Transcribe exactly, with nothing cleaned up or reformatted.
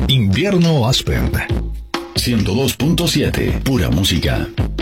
Invierno Aspen. ciento dos punto siete, pura música.